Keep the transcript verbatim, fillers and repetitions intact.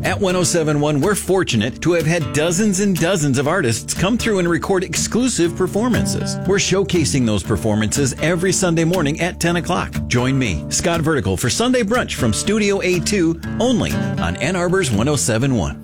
At one oh seven point one, we're fortunate to have had dozens and dozens of artists come through and record exclusive performances. We're showcasing those performances every Sunday morning at ten o'clock. Join me, Scott Vertical, for Sunday Brunch from Studio A two, only on Ann Arbor's one oh seven point one.